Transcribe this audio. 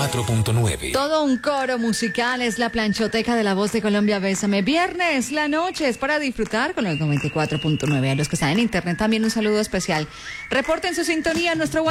94.9. Todo un coro musical es la planchoteca de La Voz de Colombia. Bésame. Viernes, la noche es para disfrutar con los 94.9. A los que están en internet también un saludo especial. Reporten su sintonía en nuestro